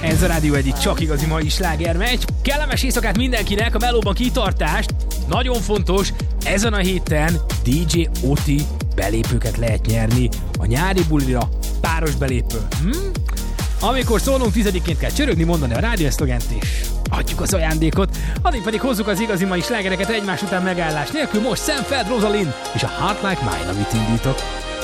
Ez a rádió egyik csak igazi mai sláger megy. Kellemes éjszakát mindenkinek, a melóban kitartást. Nagyon fontos, ezen a héten DJ Oti belépőket lehet nyerni a nyári bulira, páros belépő. Amikor szólunk, 10-ként kell csörögni, mondani a rádiószlogent és adjuk az ajándékot. Addig pedig hozzuk az igazi mai slágereket egymás után megállás nélkül. Most Sam Feld, Rosalind és a Heart Like Mine, amit indítok.